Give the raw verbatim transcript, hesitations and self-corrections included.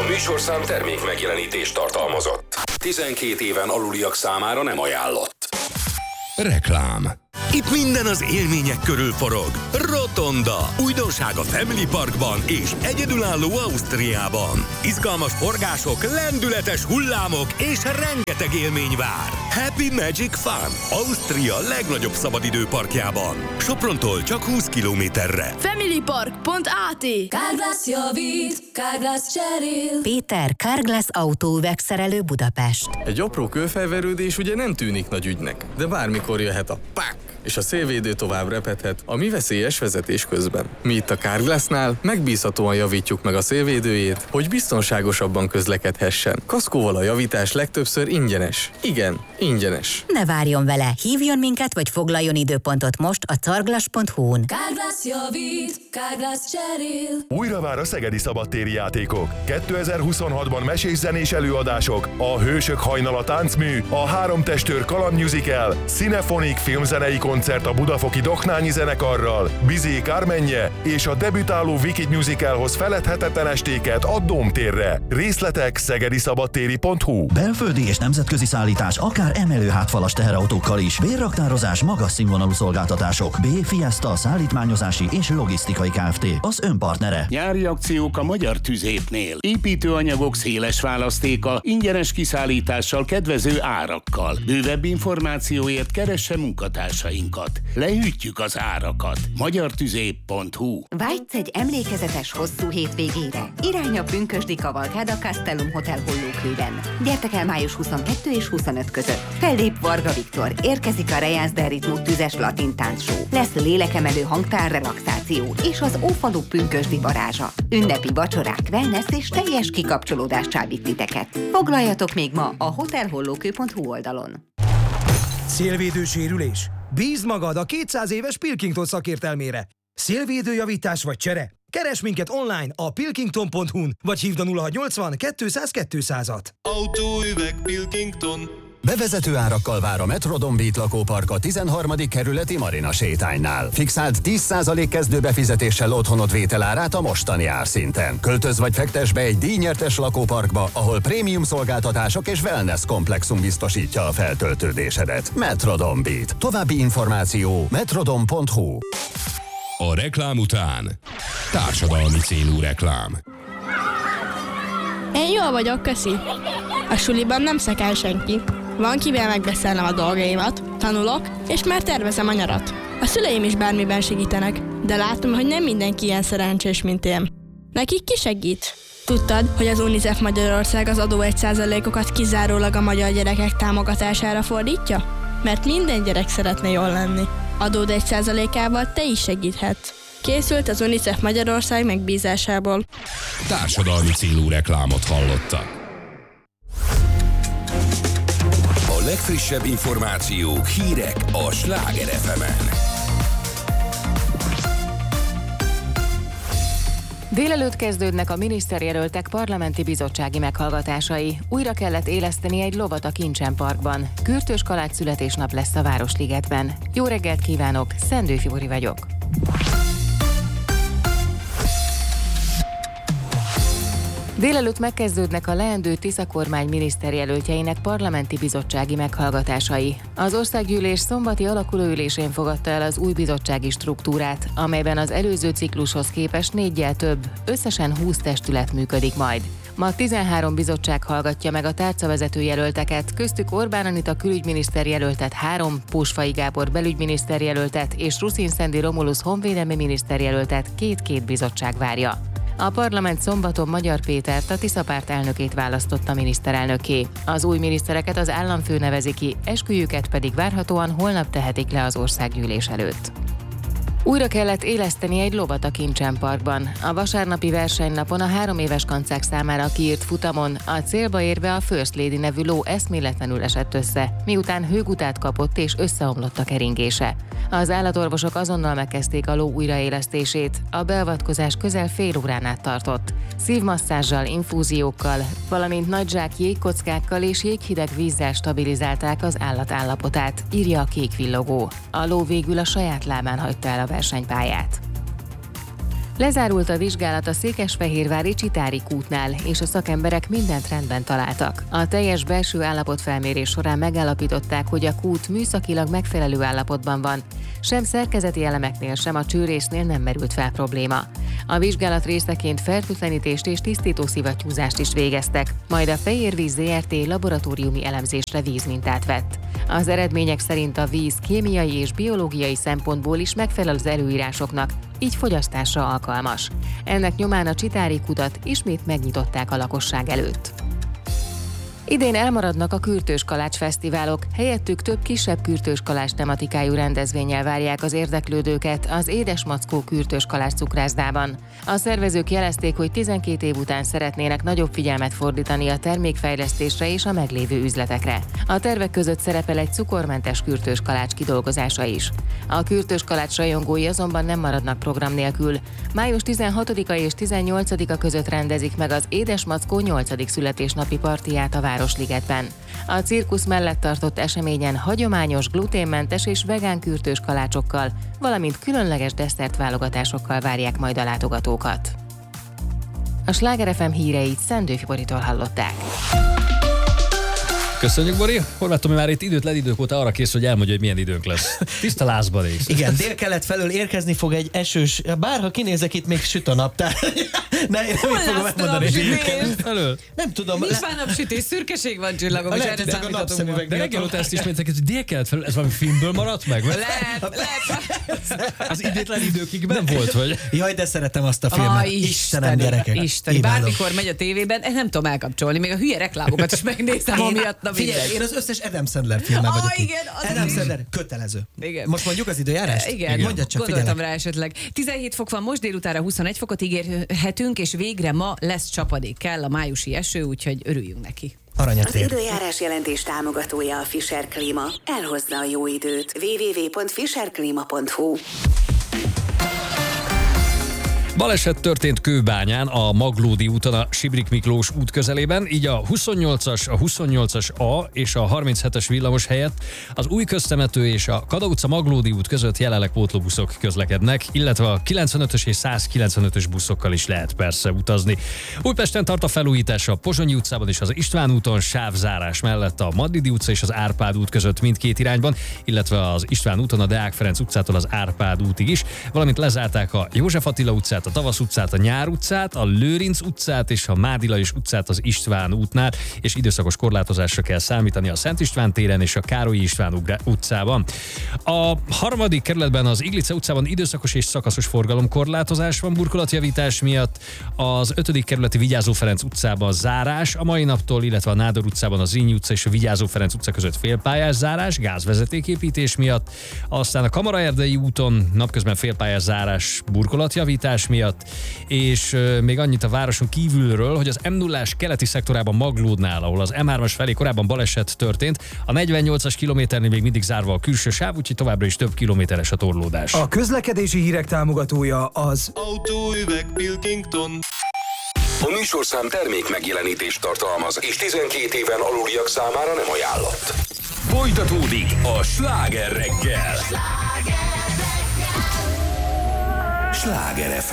műsorszám termék megjelenítést tartalmazott. tizenkét éven aluliak számára nem ajánlott. Reklám. Itt minden az élmények körül forog. Rotonda. Újdonság a Family Parkban és egyedülálló Ausztriában. Izgalmas forgások, lendületes hullámok és rengeteg élmény vár. Happy Magic Fun. Ausztria legnagyobb szabadidőparkjában. Soprontól csak húsz kilométerre. familypark pont á té. Carglass javít, Carglass cserél. Péter, Carglass autóüvegszerelő Budapest. Egy apró kőfelverődés ugye nem tűnik nagy ügynek, de bármikor jöhet a pák, és a szélvédő tovább repedhet a mi veszélyes vezetés közben. Mi itt a Carglassnál megbízhatóan javítjuk meg a szélvédőjét, hogy biztonságosabban közlekedhessen. Kaszkóval a javítás legtöbbször ingyenes. Igen, ingyenes. Ne várjon vele, hívjon minket, vagy foglaljon időpontot most a carglass pont hu-n. Carglass javít, Carglass cserél. Újra vár a szegedi szabadtéri játékok. kétezer-huszonhatban mesés-zenés előadások, a Hősök hajnala táncmű, a Három testőr kalandmusical, Cinephonic filmzenei koncert a budafoki Doknányi zenekarral, Bizé Kármenje és a debütáló Wicked musicalhoz feledhetetlen estéket a Dómtérre. Részletek szegediszabadtéri pont hu. Belföldi és nemzetközi szállítás akár emelő hátfalas teherautókkal is. Bérraktározás, magas színvonalú szolgáltatások. B. Fiesta szállítmányozási és logisztikai Kft. Az önpartnere. Nyári akciók a Magyar Tüzépnél. Építőanyagok széles választéka, ingyenes kiszállítással, kedvező árakkal. Bővebb információért keresse munkatársainkat. Lehűtjük az árakat. magyartüzép pont hu. Vágysz egy emlékezetes hosszú hétvégére? Irány a pünkösdi kavalkád a Castellum Hotel Hollókőben. Gyertek el május huszonkettő és huszonöt között. Fellép Varga Viktor, érkezik a Rejász de Ritmus tüzes latin táncshow. Lesz lélekemelő hangtár relaxáció és az Ófalu pünkösdi varázsa. Ünnepi vacsorák, wellness és teljes kikapcsolódás csábít titeket. Foglaljatok még ma a hotel hollókő pont hu oldalon. Szélvédő sérülés? Bízd magad a kétszáz éves Pilkington szakértelmére. Szélvédőjavítás vagy csere? Keresd minket online a pilkington pont hu-n, vagy hívd a nulla hatszáznyolcvan kétszáz kétszázat. Autóüveg Pilkington. Bevezető árakkal vár a Metrodon Beat lakópark a tizenharmadik kerületi Marina sétánynál. Fixált tíz százalék kezdőbefizetéssel otthonod vételárát a mostani árszinten. Költöz vagy fektes be egy díjnyertes lakóparkba, ahol prémium szolgáltatások és wellness komplexum biztosítja a feltöltődésedet. Metrodon Beat. További információ metrodon pont hu. A reklám után társadalmi célú reklám. Én jól vagyok, köszi. A suliban nem szekel senki. Van kivel megbeszélnem a dolgaimat, tanulok, és már tervezem a nyarat. A szüleim is bármiben segítenek, de látom, hogy nem mindenki ilyen szerencsés, mint én. Nekik ki segít? Tudtad, hogy az UNICEF Magyarország az adó egy százalékokat kizárólag a magyar gyerekek támogatására fordítja? Mert minden gyerek szeretne jól lenni. Adód egy százalékával te is segíthetsz. Készült az UNICEF Magyarország megbízásából. Társadalmi célú reklámot hallottak. A legfrissebb információk, hírek a Sláger ef emen. Délelőtt kezdődnek a miniszterjelöltek parlamenti bizottsági meghallgatásai. Újra kellett éleszteni egy lovat a Kincsen Parkban. Kürtös Kalács születésnap lesz a Városligetben. Jó reggelt kívánok, Szendő Fibori vagyok. Délelőtt megkezdődnek a leendő Tisza kormány miniszterjelöltjeinek parlamenti bizottsági meghallgatásai. Az országgyűlés szombati alakulóülésén fogadta el az új bizottsági struktúrát, amelyben az előző ciklushoz képest négyel több, összesen húsz testület működik majd. Ma tizenhárom bizottság hallgatja meg a tárcavezető jelölteket, köztük Orbán Anita külügyminiszter jelöltet három, Pósfai Gábor belügyminiszter jelöltet és Ruszin Szendi Romulusz honvédelmi miniszter jelöltet két-két bizottság várja. A parlament szombaton Magyar Pétert, a Tisza párt elnökét választotta miniszterelnökké. Az új minisztereket az államfő nevezi ki, esküjüket pedig várhatóan holnap tehetik le az országgyűlés előtt. Újra kellett éleszteni egy lovat a Kincsen Parkban. A vasárnapi versenynapon a három éves kancák számára kiírt futamon a célba érve a First Lady nevű ló eszméletlenül esett össze, miután hőgutát kapott és összeomlott a keringése. Az állatorvosok azonnal megkezdték a ló újraélesztését, a beavatkozás közel fél órán át tartott. Szívmasszázsal, infúziókkal, valamint nagy zsák jégkockákkal és jéghideg vízzel stabilizálták az állat állapotát, írja a Kék Villogó. A ló végül a saját lábán hagyta el a versenypályát. Lezárult a vizsgálat a székesfehérvári Csitári kútnál, és a szakemberek mindent rendben találtak. A teljes belső állapotfelmérés során megállapították, hogy a kút műszakilag megfelelő állapotban van, sem szerkezeti elemeknél, sem a csőrésnél nem merült fel probléma. A vizsgálat részeként fertőtlenítést és tisztítószivattyúzást is végeztek, majd a Fehérvíz zé er té laboratóriumi elemzésre vízmintát vett. Az eredmények szerint a víz kémiai és biológiai szempontból is megfelel az előírásoknak, így fogyasztásra alkalmas. Ennek nyomán a Csitári kutat ismét megnyitották a lakosság előtt. Idén elmaradnak a kürtős kalács fesztiválok, helyettük több kisebb kürtős kalács tematikájú rendezvénnyel várják az érdeklődőket az Édes Mackó kürtős kalács cukrászdában. A szervezők jelezték, hogy tizenkét év után szeretnének nagyobb figyelmet fordítani a termékfejlesztésre és a meglévő üzletekre. A tervek között szerepel egy cukormentes kürtős kalács kidolgozása is. A kürtős kalács rajongói azonban nem maradnak program nélkül. május tizenhatodika és tizennyolcadika között rendezik meg az Édes Mackó nyolcadik születésnapi partiját a Városligetben. A cirkusz mellett tartott eseményen hagyományos, gluténmentes és vegán kürtős kalácsokkal, valamint különleges desszertválogatásokkal várják majd a látogatókat. A Sláger ef em híreit Szendőfi Boritól hallották. Köszönjük, Bori. Horváth Tomi már itt időtlen idők óta arra kész, hogy elmondja, hogy milyen időnk lesz. Tiszta lázban ész. Igen, délkelet felől érkezni fog egy esős, bárha kinézek, itt még süt a naptár. Ne, én nem fogom megmondani. Felől. Nem tudom. Nincs már napsütés, szürkeség van, csillagom, és erre számíthatunk ma. De reggel óta ezt ismételtek, hogy délkelet felől, ez valami filmből maradt meg? Lehet, lehet. Az időtlen időkig ben volt, vagy? Jaj, de szeretem azt a filmet. Ah, Istenem, gyerekek. Isteni. Bármikor megy a tévében, nem tudom elkapcsolni, még a hülye reklámokat is megnézem, amiatt. Figyelj, én az összes Adam Sandler filmben vagyok. Ah, igen, az Adam is. Sandler, kötelező. Igen. Most mondjuk az időjárást? Igen, igen. Mondjad csak, gondoltam figyelek. rá esetleg. tizenhét fok van, most délutánra huszonegy fokot ígérhetünk, és végre ma lesz csapadék. Kell a májusi eső, úgyhogy örüljünk neki. Az időjárás jelentés támogatója a Fischer Klíma. Elhozza a jó időt. double-u double-u double-u pont fischer klima pont hu. Baleset történt Kőbányán, a Maglódi úton a Sibrik Miklós út közelében, így a huszonnyolcas, a huszonnyolcas A és a harminchetes villamos helyett az Új Köztemető és a Kada utca Maglódi út között jelenleg pótlóbuszok közlekednek, illetve a kilencvenötös és százkilencvenötös buszokkal is lehet persze utazni. Újpesten tart a felújítás a Pozsonyi utcában és az István úton, sávzárás mellett a Madridi utca és az Árpád út között mindkét irányban, illetve az István úton a Deák Ferenc utcától az Árpád útig is, valamint lezárták a József Attila utcát, a Tavasz utcát, a Nyár utcát, a Lőrinc utcát és a Mádi Lajos utcát az István útnál, és időszakos korlátozásra kell számítani a Szent István téren és a Károlyi István utcában. A harmadik kerületben az Iglice utcában időszakos és szakaszos forgalomkorlátozás van burkolatjavítás miatt, az ötödik kerületi Vigyázó Ferenc utcában zárás a mai naptól, illetve a Nádor utcában a Zrínyi utca és a Vigyázó Ferenc utca között félpályás zárás gázvezetéképítés miatt, aztán a Kamaraerdei úton napközben félpályás zárás burkolatjavítás miatt, és euh, még annyit a városon kívülről, hogy az em nullás keleti szektorában Maglódnál, ahol az em hármas felé korábban baleset történt, a negyvennyolcas kilométernél még mindig zárva a külső sáv, úgyhogy továbbra is több kilométeres a torlódás. A közlekedési hírek támogatója az Autóüveg Pilkington. A műsorszám termék megjelenítést tartalmaz, és tizenkét éven aluliak számára nem ajánlott. Folytatódik a Sláger reggel. Sláger ef em.